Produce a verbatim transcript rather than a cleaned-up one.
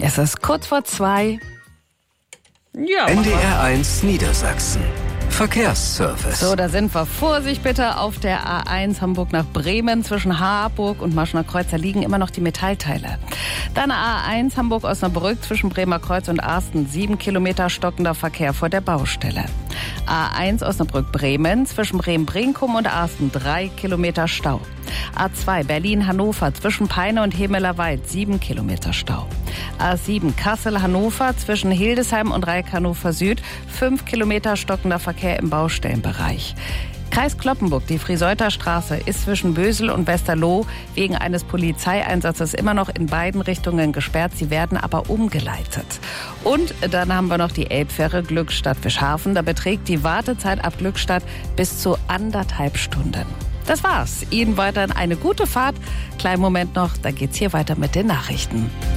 Es ist kurz vor zwei. Ja, N D R eins Niedersachsen. Verkehrsservice. So, da sind wir. Vorsicht bitte auf der A eins Hamburg nach Bremen. Zwischen Harburg und Maschner Kreuz, da liegen immer noch die Metallteile. Dann A eins Hamburg-Osnabrück zwischen Bremer Kreuz und Arsten. Sieben Kilometer stockender Verkehr vor der Baustelle. A eins Osnabrück-Bremen zwischen Bremen-Brinkum und Arsten. Drei Kilometer Stau. A zwei Berlin-Hannover zwischen Peine und Hemelerwald. Sieben Kilometer Stau. A sieben Kassel-Hannover zwischen Hildesheim und Reik-Hannover Süd. Fünf Kilometer stockender Verkehr im Baustellenbereich. Kreis Cloppenburg, die Friseuther Straße, ist zwischen Bösel und Westerloh wegen eines Polizeieinsatzes immer noch in beiden Richtungen gesperrt. Sie werden aber umgeleitet. Und dann haben wir noch die Elbfähre Glückstadt-Fischhafen. Da beträgt die Wartezeit ab Glückstadt bis zu anderthalb Stunden. Das war's. Ihnen weiterhin eine gute Fahrt. Kleinen Moment noch, dann geht's hier weiter mit den Nachrichten.